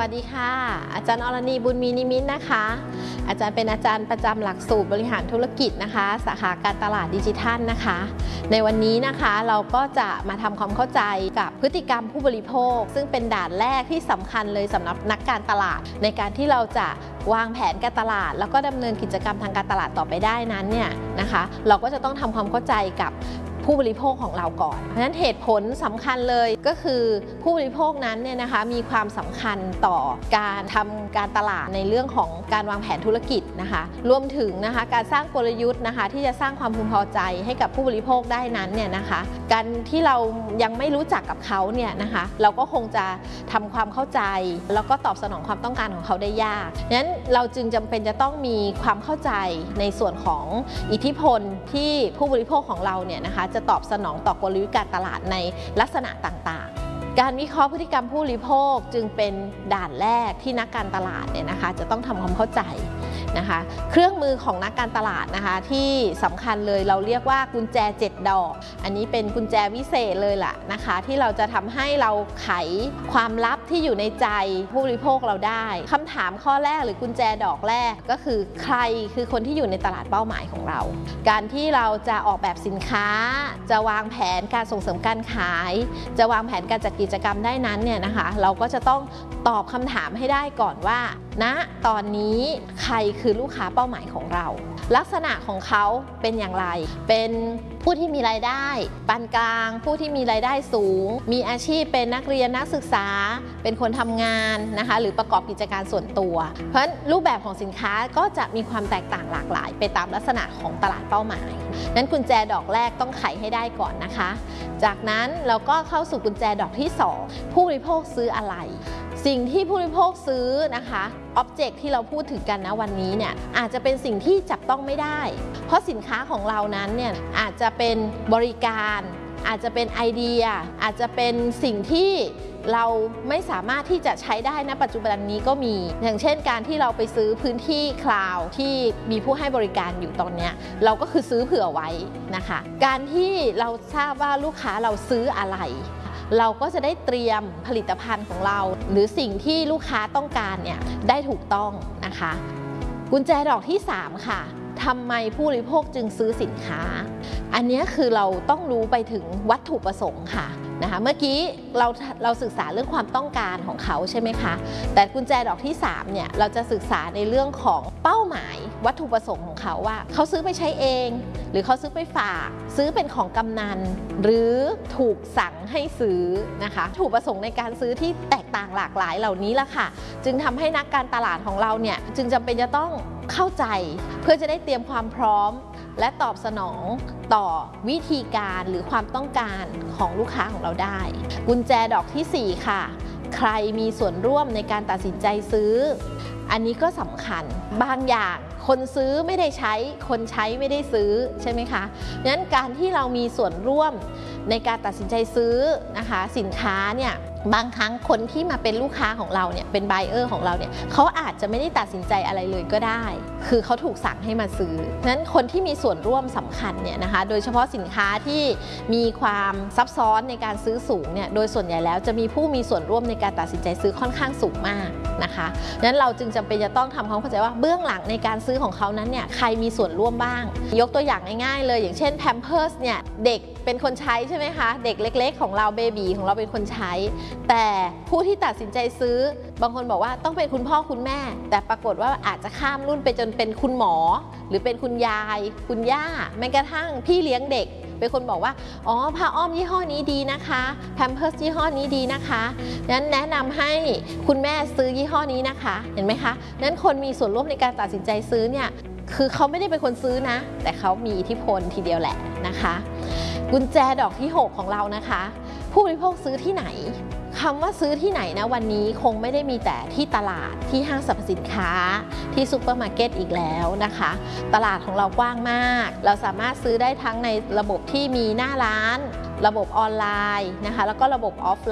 สดีค่ะอาจารย์อรณีบุญมีนิมิตนะคะอาจารย์เป็นอาจารย์ประจำหลักสูตรบริหารธุรกิจนะคะสาขาการตลาดดิจิทัลนะคะในวันนี้นะคะเราก็จะมาทำความเข้าใจกับพฤติกรรมผู้บริโภคซึ่งเป็นด่านแรกที่สำคัญเลยสำหรับนักการตลาดในการที่เราจะวางแผนการตลาดแล้วก็ดำเนินกิจกรรมทางการตลาดต่อไปได้นั้นเนี่ยนะคะเราก็จะต้องทำความเข้าใจกับผู้บริโภคของเราก่อนเพราะฉะนั้นเหตุผลสำคัญเลยก็คือผู้บริโภคนั้นเนี่ยนะคะมีความสำคัญต่อการทำการตลาดในเรื่องของการวางแผนธุรกิจนะคะรวมถึงนะคะการสร้างกลยุทธ์นะคะที่จะสร้างความพึงพอใจให้กับผู้บริโภคได้นั้นเนี่ยนะคะการที่เรายังไม่รู้จักกับเขาเนี่ยนะคะเราก็คงจะทำความเข้าใจแล้วก็ตอบสนองความต้องการของเขาได้ยากดังนั้นเราจึงจำเป็นจะต้องมีความเข้าใจในส่วนของอิทธิพลที่ผู้บริโภคของเราเนี่ยนะคะจะตอบสนองต่อกลยุทธ์การตลาดในลักษณะต่างๆการวิเคราะห์พฤติกรรมผู้บริโภคจึงเป็นด่านแรกที่นักการตลาดเนี่ยนะคะจะต้องทำความเข้าใจนะคะเครื่องมือของนักการตลาดนะคะที่สำคัญเลยเราเรียกว่ากุญแจ7ดอกอันนี้เป็นกุญแจวิเศษเลยล่ะนะคะที่เราจะทำให้เราไขความลับที่อยู่ในใจผู้บริโภคเราได้คำถามข้อแรกหรือกุญแจดอกแรกก็คือใครคือคนที่อยู่ในตลาดเป้าหมายของเราการที่เราจะออกแบบสินค้าจะวางแผนการส่งเสริมการขายจะวางแผนการจัดกิจกรรมได้นั้นเนี่ยนะคะเราก็จะต้องตอบคำถามให้ได้ก่อนว่าณตอนนี้ใครคือลูกค้าเป้าหมายของเราลักษณะของเขาเป็นอย่างไรเป็นผู้ที่มีรายได้ปานกลางผู้ที่มีรายได้สูงมีอาชีพเป็นนักเรียนนักศึกษาเป็นคนทำงานนะคะหรือประกอบกิจการส่วนตัวเพราะฉะนั้นรูปแบบของสินค้าก็จะมีความแตกต่างหลากหลายไปตามลักษณะของตลาดเป้าหมายนั้นกุญแจดอกแรกต้องไขให้ได้ก่อนนะคะจากนั้นเราก็เข้าสู่กุญแจดอกที่2ผู้บริโภคซื้ออะไรสิ่งที่ผู้บริโภคซื้อนะคะอ็อบเจกต์ที่เราพูดถึงกันนะวันนี้เนี่ยอาจจะเป็นสิ่งที่จับต้องไม่ได้เพราะสินค้าของเรานั้นเนี่ยอาจจะเป็นบริการอาจจะเป็นไอเดียอาจจะเป็นสิ่งที่เราไม่สามารถที่จะใช้ได้ณปัจจุบันนี้ก็มีอย่างเช่นการที่เราไปซื้อพื้นที่คลาวด์ที่มีผู้ให้บริการอยู่ตอนนี้เราก็คือซื้อเผื่อไว้นะคะการที่เราทราบว่าลูกค้าเราซื้ออะไรเราก็จะได้เตรียมผลิตภัณฑ์ของเราหรือสิ่งที่ลูกค้าต้องการเนี่ยได้ถูกต้องนะคะกุญแจดอกที่3ค่ะทำไมผู้บริโภคจึงซื้อสินค้าอันนี้คือเราต้องรู้ไปถึงวัตถุประสงค์ค่ะนะคะเมื่อกี้เราศึกษาเรื่องความต้องการของเขาใช่ไหมคะแต่กุญแจดอกที่3เนี่ยเราจะศึกษาในเรื่องของเป้าหมายวัตถุประสงค์ของเขาว่าเขาซื้อไปใช้เองหรือเขาซื้อไปฝากซื้อเป็นของกำนันหรือถูกสั่งให้ซื้อนะคะวัตถุประสงค์ในการซื้อที่แตกต่างหลากหลายเหล่านี้ละค่ะจึงทำให้นักการตลาดของเราเนี่ยจึงจำเป็นจะต้องเข้าใจเพื่อจะได้เตรียมความพร้อมและตอบสนองต่อวิธีการหรือความต้องการของลูกค้าของเราได้กุญแจดอกที่4ค่ะใครมีส่วนร่วมในการตัดสินใจซื้ออันนี้ก็สำคัญบางอย่างคนซื้อไม่ได้ใช้คนใช้ไม่ได้ซื้อใช่ไหมคะงั้นการที่เรามีส่วนร่วมในการตัดสินใจซื้อนะคะสินค้าเนี่ยบางครั้งคนที่มาเป็นลูกค้าของเราเนี่ยเป็นไบเออร์ของเราเนี่ยเขาอาจจะไม่ได้ตัดสินใจอะไรเลยก็ได้คือเขาถูกสั่งให้มาซื้อนั้นคนที่มีส่วนร่วมสำคัญเนี่ยนะคะโดยเฉพาะสินค้าที่มีความซับซ้อนในการซื้อสูงเนี่ยโดยส่วนใหญ่แล้วจะมีผู้มีส่วนร่วมในการตัดสินใจซื้อค่อนข้างสูงมากนะคะนั้นเราจึงจำเป็นจะต้องทำความเข้าใจว่าเบื้องหลังในการซื้อของเขานั้นเนี่ยใครมีส่วนร่วมบ้างยกตัวอย่างง่ายๆเลยอย่างเช่นแพมเพิร์สเนี่ยเด็กเป็นคนใช้ใช่ไหมคะเด็กเล็กๆของเราเบบีของเราเป็นคนใช้แต่ผู้ที่ตัดสินใจซื้อบางคนบอกว่าต้องเป็นคุณพ่อคุณแม่แต่ปรากฏว่าอาจจะข้ามรุ่นไปจนเป็นคุณหมอหรือเป็นคุณยายคุณย่าแม้กระทั่งพี่เลี้ยงเด็กเป็นคนบอกว่าอ๋อผ้าอ้อมยี่ห้อนี้ดีนะคะแพมเพิร์สยี่ห้อนี้ดีนะคะนั้นแนะนำให้คุณแม่ซื้อยี่ห้อนี้นะคะเห็นไหมคะนั้นคนมีส่วนร่วมในการตัดสินใจซื้อเนี่ยคือเขาไม่ได้เป็นคนซื้อนะแต่เขามีอิทธิพลทีเดียวแหละนะคะกุญแจดอกที่6ของเรานะคะผู้บริโภคซื้อที่ไหนคำว่าซื้อที่ไหนนะวันนี้คงไม่ได้มีแต่ที่ตลาดที่ห้างสรรพสินค้าที่ซูเปอร์มาร์เก็ตอีกแล้วนะคะตลาดของเรากว้างมากเราสามารถซื้อได้ทั้งในระบบที่มีหน้าร้านระบบออนไลน์นะคะแล้วก็ระบบออฟไลน์